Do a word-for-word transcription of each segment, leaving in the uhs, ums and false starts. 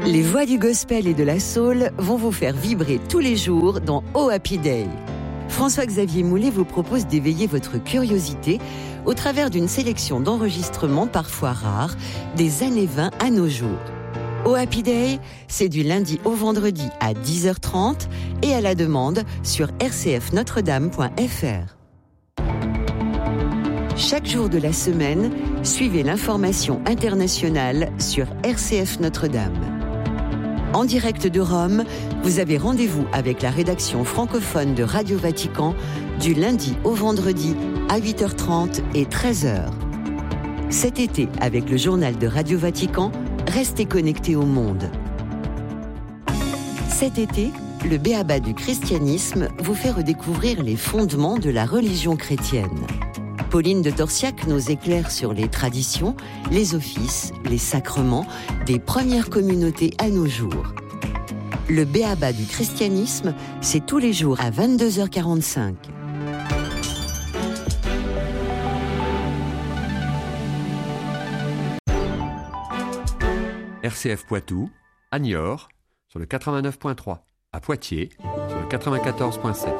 Les voix du gospel et de la soul vont vous faire vibrer tous les jours dans Oh Happy Day. François-Xavier Moulet vous propose d'éveiller votre curiosité au travers d'une sélection d'enregistrements parfois rares des années vingt à nos jours. Oh Happy Day, c'est du lundi au vendredi à dix heures trente et à la demande sur r c f notre dame point f r. Chaque jour de la semaine, suivez l'information internationale sur R C F Notre-Dame. En direct de Rome, vous avez rendez-vous avec la rédaction francophone de Radio Vatican du lundi au vendredi à huit heures trente et treize heures. Cet été, avec le journal de Radio Vatican, restez connectés au monde. Cet été, le B.A.B.A. du christianisme vous fait redécouvrir les fondements de la religion chrétienne. Pauline de Torsiac nous éclaire sur les traditions, les offices, les sacrements des premières communautés à nos jours. Le B.A.B.A. du christianisme, c'est tous les jours à vingt-deux heures quarante-cinq. R C F Poitou, à Niort, sur le quatre-vingt-neuf point trois, à Poitiers, sur le quatre-vingt-quatorze point sept.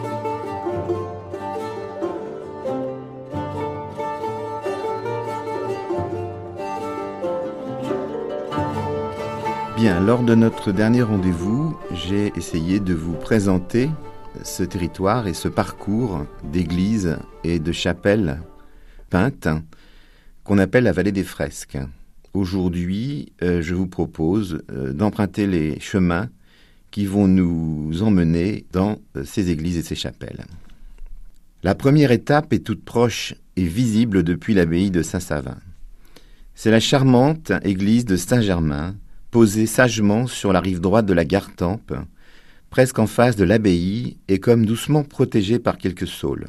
Bien, lors de notre dernier rendez-vous, j'ai essayé de vous présenter ce territoire et ce parcours d'églises et de chapelles peintes qu'on appelle la vallée des fresques. Aujourd'hui, euh, je vous propose euh, d'emprunter les chemins qui vont nous emmener dans euh, ces églises et ces chapelles. La première étape est toute proche et visible depuis l'abbaye de Saint-Savin. C'est la charmante église de Saint-Germain, posée sagement sur la rive droite de la Gartempe, presque en face de l'abbaye et comme doucement protégée par quelques saules.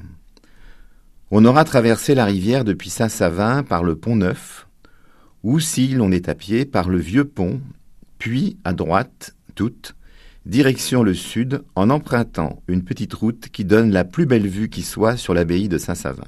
On aura traversé la rivière depuis Saint-Savin par le pont Neuf, ou si l'on est à pied par le vieux pont, puis à droite, toute, direction le sud, en empruntant une petite route qui donne la plus belle vue qui soit sur l'abbaye de Saint-Savin.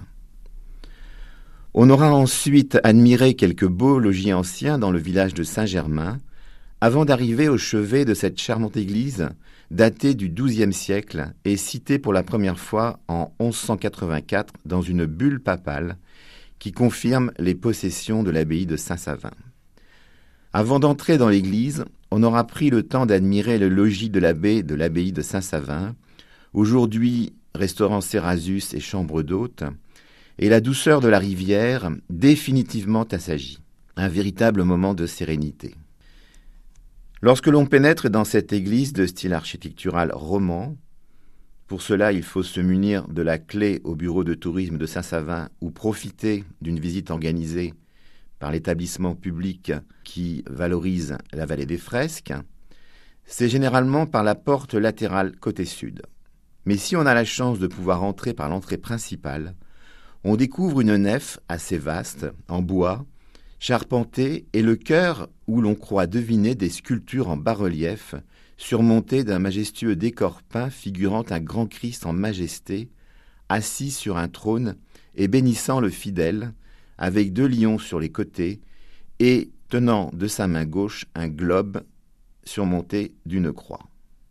On aura ensuite admiré quelques beaux logis anciens dans le village de Saint-Germain, avant d'arriver au chevet de cette charmante église, datée du douzième siècle et citée pour la première fois en onze cent quatre-vingt-quatre dans une bulle papale qui confirme les possessions de l'abbaye de Saint-Savin. Avant d'entrer dans l'église, on aura pris le temps d'admirer le logis de l'abbé de l'abbaye de Saint-Savin, aujourd'hui restaurant Cérasus et chambre d'hôte, et la douceur de la rivière définitivement assagie, un véritable moment de sérénité. Lorsque l'on pénètre dans cette église de style architectural roman, pour cela il faut se munir de la clé au bureau de tourisme de Saint-Savin ou profiter d'une visite organisée par l'établissement public qui valorise la vallée des fresques, c'est généralement par la porte latérale côté sud. Mais si on a la chance de pouvoir entrer par l'entrée principale, on découvre une nef assez vaste, en bois, charpentée, et le chœur où l'on croit deviner des sculptures en bas-relief, surmontées d'un majestueux décor peint figurant un grand Christ en majesté, assis sur un trône et bénissant le fidèle, avec deux lions sur les côtés, et tenant de sa main gauche un globe surmonté d'une croix.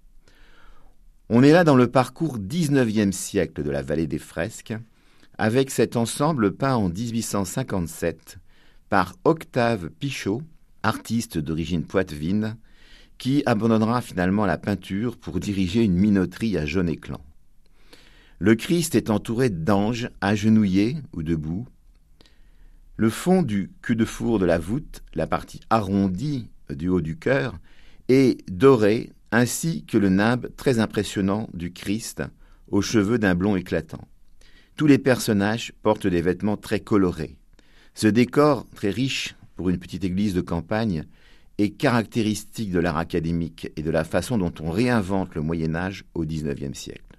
On est là dans le parcours dix-neuvième siècle de la vallée des fresques, avec cet ensemble peint en dix-huit cent cinquante-sept par Octave Pichot, artiste d'origine poitevine, qui abandonnera finalement la peinture pour diriger une minoterie à Jaune-Éclan. Le Christ est entouré d'anges agenouillés ou debout. Le fond du cul-de-four de la voûte, la partie arrondie du haut du chœur, est doré, ainsi que le nimbe très impressionnant du Christ aux cheveux d'un blond éclatant. Tous les personnages portent des vêtements très colorés. Ce décor, très riche pour une petite église de campagne, est caractéristique de l'art académique et de la façon dont on réinvente le Moyen-Âge au dix-neuvième siècle.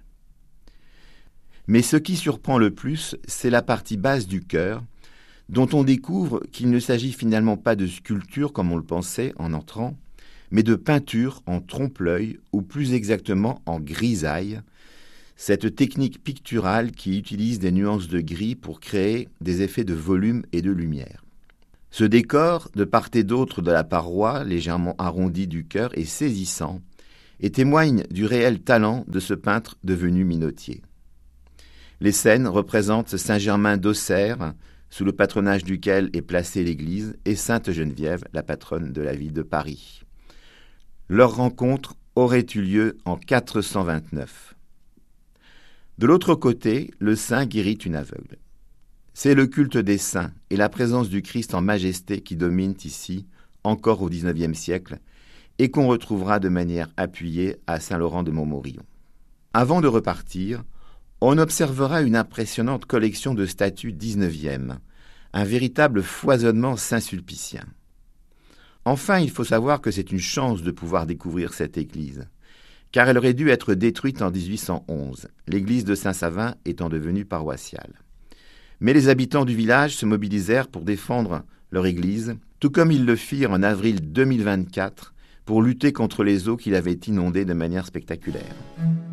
Mais ce qui surprend le plus, c'est la partie basse du chœur, dont on découvre qu'il ne s'agit finalement pas de sculpture comme on le pensait en entrant, mais de peinture en trompe-l'œil, ou plus exactement en grisaille, cette technique picturale qui utilise des nuances de gris pour créer des effets de volume et de lumière. Ce décor, de part et d'autre de la paroi, légèrement arrondi du chœur, est saisissant et témoigne du réel talent de ce peintre devenu minotier. Les scènes représentent Saint-Germain d'Auxerre, sous le patronage duquel est placée l'église, et Sainte-Geneviève, la patronne de la ville de Paris. Leur rencontre aurait eu lieu en quatre cent vingt-neuf. De l'autre côté, le saint guérit une aveugle. C'est le culte des saints et la présence du Christ en majesté qui dominent ici, encore au dix-neuvième siècle, et qu'on retrouvera de manière appuyée à Saint-Laurent de Montmorillon. Avant de repartir, on observera une impressionnante collection de statues dix-neuvième, un véritable foisonnement saint-sulpicien. Enfin, il faut savoir que c'est une chance de pouvoir découvrir cette église, car elle aurait dû être détruite en dix-huit cent onze, l'église de Saint-Savin étant devenue paroissiale. Mais les habitants du village se mobilisèrent pour défendre leur église, tout comme ils le firent en avril deux mille vingt-quatre pour lutter contre les eaux qui l'avaient inondée de manière spectaculaire.